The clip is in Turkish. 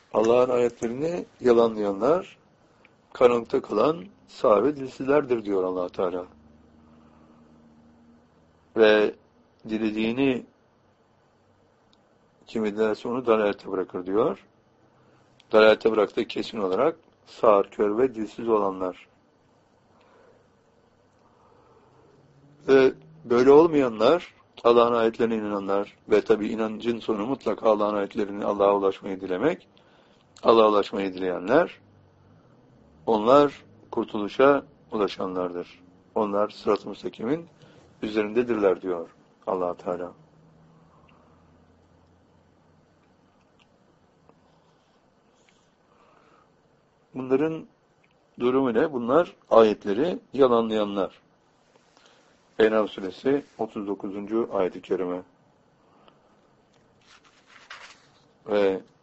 Allah'ın ayetlerini yalanlayanlar, karanlıkta kalan sağ ve dilsizlerdir diyor Allah Teala. Ve dilediğini kim ederse onu dalalete bırakır diyor. Dalalete bıraktığı kesin olarak sağır, kör ve dilsiz olanlar. Ve böyle olmayanlar, Allah'ın ayetlerine inananlar ve tabi inancın sonu mutlaka Allah'ın ayetlerini Allah'a ulaşmayı dilemek, Allah'a ulaşmayı dileyenler, onlar kurtuluşa ulaşanlardır. Onlar sırat-ı müstakimin üzerindedirler diyor Allah Teala. Bunların durumu ne? Bunlar ayetleri yalanlayanlar. En'am suresi 39. ayet-i kerime. Ve